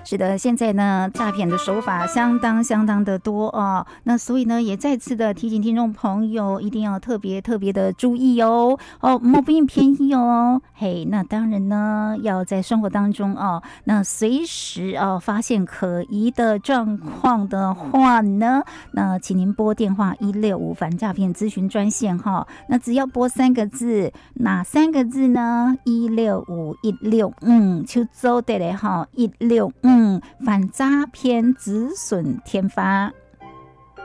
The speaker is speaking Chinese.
是的，现在呢诈骗的手法相当的多哦，那所以呢也再次的提醒听众朋友一定要特别的注意哦，莫不应便宜哦，嘿，那当然呢要在生活当中哦，那随时发现可疑的状况的话呢，那请您拨电话165反诈骗咨询专线哈，那只要拨3个字，哪3个字呢？16516，就做对了哈，165反诈骗止损天发。